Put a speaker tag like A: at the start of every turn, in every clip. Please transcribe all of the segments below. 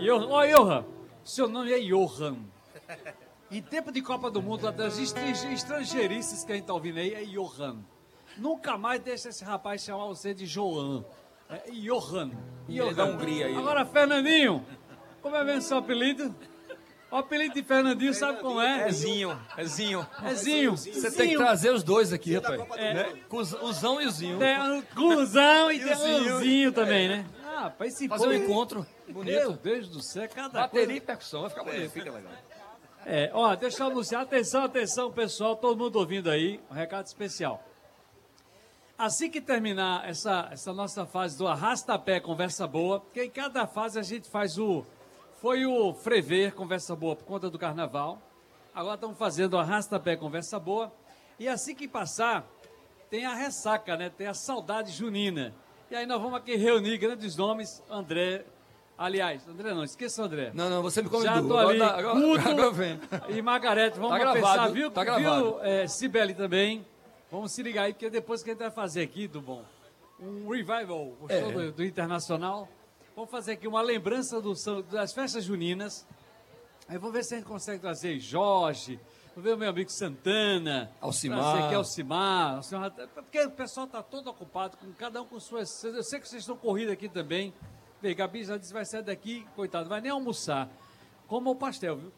A: Johan, ó, Johan, seu nome é Johan. Em tempo de Copa do Mundo, das estrangeirices que a gente tá ouvindo aí, é Johan. Nunca mais deixa esse rapaz chamar você de Johan. É Johan.
B: Ele é da Hungria aí.
A: Agora, Fernandinho, como é mesmo seu apelido? O apelido de Fernandinho, sabe como é?
B: Zinho.
A: Você
C: Tem que trazer os dois aqui, rapaz. O Zão e o Zinho.
A: Tem o Cusão e tem o Zinho também, né? Ah, rapaz, esse
C: Fazer um
A: povo-
C: encontro
A: Meu
C: bonito.
A: Deus do céu, cada
C: Bateria
A: coisa.
C: e percussão, vai ficar bonito.
B: Fica legal.
A: Ó, deixa eu anunciar. Atenção, pessoal, todo mundo ouvindo aí, um recado especial. Assim que terminar essa nossa fase do Arrasta-Pé Conversa Boa, porque em cada fase a gente faz Foi o Frever Conversa Boa por conta do Carnaval. Agora estamos fazendo o Arrasta-Pé Conversa Boa. E assim que passar, tem a ressaca, né? Tem a saudade junina. E aí nós vamos aqui reunir grandes nomes, André. Aliás, André não, esqueça o André.
C: Não, você me convidou.
A: Já tô ali, Guto
C: agora vem.
A: e Margarete, vamos
C: Tá gravado,
A: pensar, viu?
C: tá gravado.
A: Viu, Cibele também. Vamos se ligar aí, porque depois que a gente vai fazer aqui, do bom, um revival, o show do Internacional, vamos fazer aqui uma lembrança das festas juninas. Aí vamos ver se a gente consegue trazer Jorge, vou ver o meu amigo Santana,
C: Alcimar.
A: trazer aqui Alcimar, porque o pessoal está todo ocupado, cada um com suas... Eu sei que vocês estão corridos aqui também. Vê, Gabi já disse, vai sair daqui, coitado, vai nem almoçar. Coma o pastel, viu?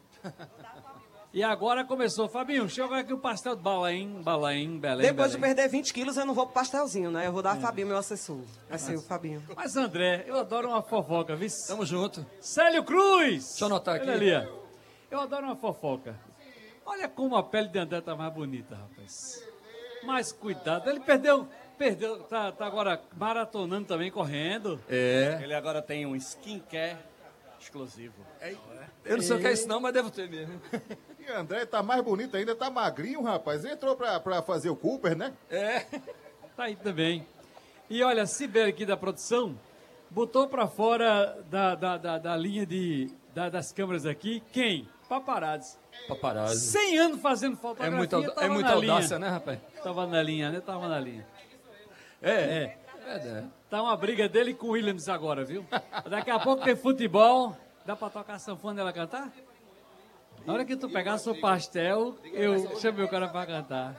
A: E agora começou. Fabinho, chega aqui o pastel de Belém, Belém.
D: Depois de perder 20 quilos, eu não vou pro pastelzinho, né? Eu vou dar a Fabinho, meu assessor. Vai ser o Fabinho.
A: Mas, André, eu adoro uma fofoca, viu?
C: Tamo junto.
A: Célio Cruz!
C: Deixa eu anotar aqui.
A: Olha ali, ó. Eu adoro uma fofoca. Olha como a pele de André tá mais bonita, rapaz. Mas cuidado, ele perdeu, tá agora maratonando também, correndo.
B: Ele agora tem um skincare exclusivo.
C: Eu não sei o que é isso não, mas devo ter mesmo.
E: E André tá mais bonito ainda, tá magrinho, rapaz. Entrou pra fazer o Cooper, né?
A: Tá aí também. E olha, a Cibele aqui da produção botou pra fora da linha das câmeras aqui, quem? Paparazzi.
C: Paparazzi.
A: 100 anos fazendo
C: É
A: fotografia,
C: muita,
A: tava
C: muita
A: na
C: audácia,
A: linha.
C: né, rapaz?
A: Tava na linha, né? Tava na linha.
C: É.
A: Tá uma briga dele com o Williams agora, viu? Daqui a pouco tem futebol. Dá pra tocar sanfona e ela cantar? Na hora que tu pegar seu pastel, eu chamei o cara pra cantar.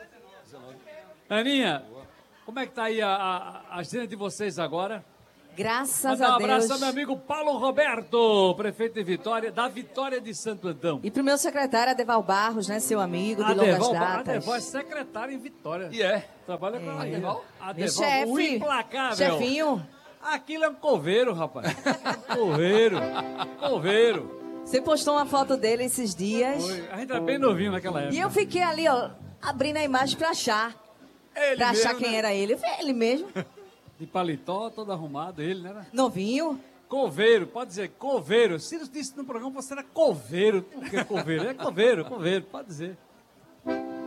A: Aninha, como é que tá aí a agenda de vocês agora?
F: Graças
A: Mandar um
F: a
A: abraço
F: Deus.
A: ao meu amigo Paulo Roberto, prefeito de Vitória, da Vitória de Santo Antão.
F: E pro meu secretário Adeval Barros, né, seu amigo de longas datas.
A: Adeval é secretário em Vitória.
C: E é.
A: Trabalha com a
C: Adeval?
F: Meu
A: Adeval,
F: chefe,
A: o implacável.
F: chefinho,
A: Aquilo é um coveiro, rapaz. Coveiro.
F: você postou uma foto dele esses dias.
A: Foi. A gente era bem novinho naquela época.
F: E eu fiquei ali, ó, abrindo a imagem pra achar. Pra achar quem era ele. Foi ele mesmo.
A: De paletó, todo arrumado, ele, né?
F: Novinho.
A: Coveiro, pode dizer, coveiro. Ciro disse no programa que você era coveiro. Por que coveiro? É coveiro, pode dizer.